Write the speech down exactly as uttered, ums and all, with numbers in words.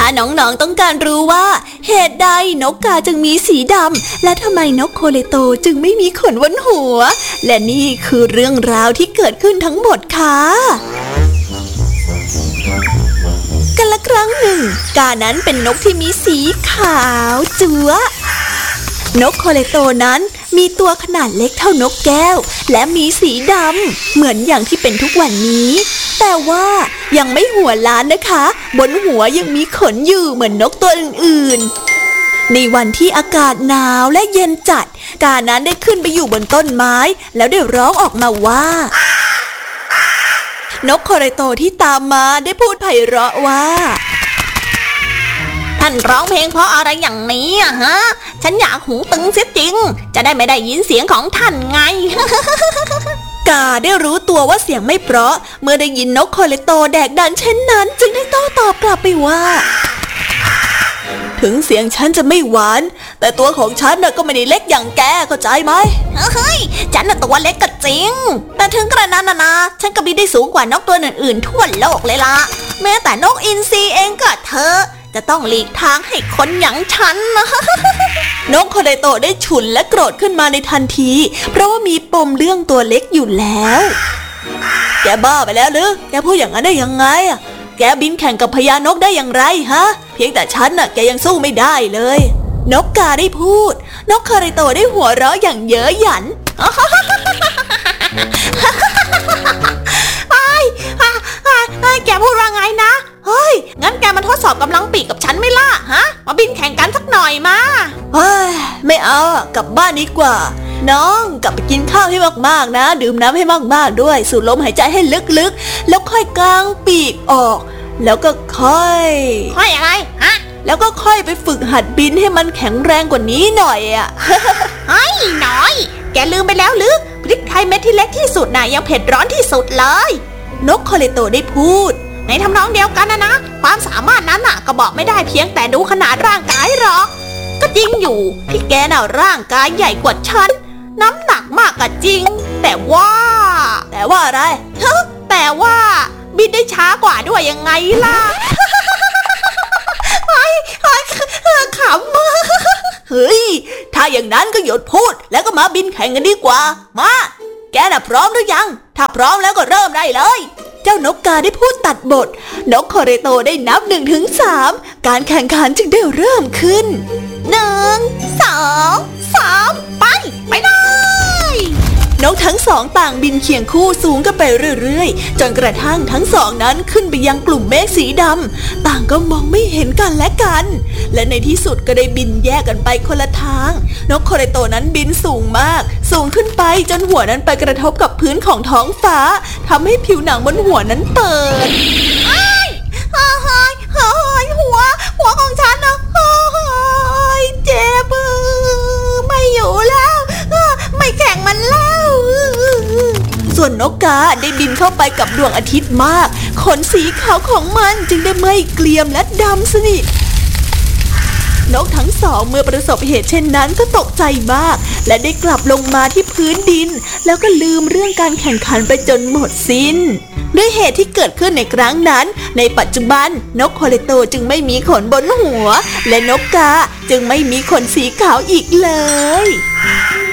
น้องๆต้องการรู้ว่าเหตุใดนกกาจึงมีสีดำและทำไมนกโคเลโตจึงไม่มีขนบนหัวและนี่คือเรื่องราวที่เกิดขึ้นทั้งหมดค่ะกันละครั้งหนึ่งกานั้นเป็นนกที่มีสีขาวจั๊วะนกโคเลโตนั้นมีตัวขนาดเล็กเท่านกแก้วและมีสีดำเหมือนอย่างที่เป็นทุกวันนี้แต่ว่ายังไม่หัวล้านนะคะบนหัวยังมีขนอยู่เหมือนนกตัวอื่นๆในวันที่อากาศหนาวและเย็นจัดกานั้นได้ขึ้นไปอยู่บนต้นไม้แล้วได้ร้องออกมาว่านกโคเลโตที่ตามมาได้พูดไพเราะว่าท่านร้องเพลงเพราะอะไรอย่างนี้อะฮะฉันอยากหูตึงเสียจริงจะได้ไม่ได้ยินเสียงของท่านไง กาได้รู้ตัวว่าเสียงไม่เพราะเมื่อได้ยินนกโคเลโตแดกดันเช่นนั้นจึงได้โต้ตอบกลับไปว่าถึงเสียงฉันจะไม่หวานแต่ตัวของฉันน่ะก็ไม่ได้เล็กอย่างแกเข้าใจไหมเฮ้ยฉันน่ะตัวเล็กก็จริงแต่ถึงกระนั้นนะนะฉันก็บินได้สูงกว่านกตัวอื่นๆทั่วโลกเลยล่ะแม้แต่นกอินทรีเองก็เธอจะต้องหลีกทางให้คนอย่างฉันนะ นกโคเลโตได้ฉุนและโกรธขึ้นมาในทันทีเพราะว่ามีปมเรื่องตัวเล็กอยู่แล้วแกบ้าไปแล้วหรือแกพูดอย่างนั้นได้ยังไงอะแกบินแข่งกับพญานกได้อย่างไรฮะเพียงแต่ฉันน่ะแกยังสู้ไม่ได้เลยนกกาได้พูดนกโคเลโตได้หัวเราะอย่างเย้ยหยันไอ้ไอ้แกพูดว่าไงนะเฮ้ยงั้นแกมาทดสอบกำลังปีกกับฉันไม่ล่ะฮะมาบินแข่งกันสักหน่อยมาเฮ้ยไม่เอากลับบ้านดีกว่าน้องกลับไปกินข้าวให้มากๆนะดื่มน้ำให้มากๆด้วยสูดลมหายใจให้ลึกๆแล้วค่อยกางปีกออกแล้วก็ค่อยค่อยอะไรฮะแล้วก็ค่อยไปฝึกหัดบินให้มันแข็งแรงกว่านี้หน่อยอ่ะ เฮ้ยน้อยแกลืมไปแล้วหรือพริกไทยเม็ดที่เล็กที่สุดน่ะยังเผ็ดร้อนที่สุดเลยนกโคเลโตได้พูดในทำนองเดียวกันนะนะความสามารถนั้นน่ะก็บอกไม่ได้เพียงแต่ดูขนาดร่างกายหรอกก็จริงอยู่ที่แกน่ะร่างกายใหญ่กว่าฉันน้ำหนักมากก็จริงแต่ว่าแต่ว่าอะไรแต่ว่าบินได้ช้ากว่าด้วยยังไงล่ะไอ้ไอ้ขำเฮ้ยถ้าอย่างนั้นก็หยุดพูดแล้วก็มาบินแข่งกันดีกว่ามาแกน่ะพร้อมหรือยังถ้าพร้อมแล้วก็เริ่มได้เลยเจ้านกกาได้พูดตัดบทนกโคเลโตได้นับหนึ่งถึงสามการแข่งขันจึงได้เริ่มขึ้นหนึ่งสองสามไปไปเลยนกทั้งสองต่างบินเคียงคู่สูงกันไปเรื่อยๆจนกระทั่งทั้งสองนั้นขึ้นไปยังกลุ่มเมฆสีดำต่างก็มองไม่เห็นกันและกันและในที่สุดก็ได้บินแยกกันไปคนละทางนกโคเลโตนั้นบินสูงมากสูงขึ้นไปจนหัวนั้นไปกระทบกับพื้นของท้องฟ้าทำให้ผิวหนังบนหัวนั้นเปิดเฮ้ยเฮ้ยเฮ้ยหัวหัวของฉันนะเฮ้ยเจ็บไม่อยู่แล้วไม่แข่งมันแล้วส่วนนกกาได้บินเข้าไปกับดวงอาทิตย์มากขนสีขาวของมันจึงได้ไหม้เกรียมและดำสนิทนกทั้งสองเมื่อประสบเหตุเช่นนั้นก็ตกใจมากและได้กลับลงมาที่พื้นดินแล้วก็ลืมเรื่องการแข่งขันไปจนหมดสิ้นด้วยเหตุที่เกิดขึ้นในครั้งนั้นในปัจจุบันนกโคเลโตจึงไม่มีขนบนหัวและนกกาจึงไม่มีขนสีขาวอีกเลย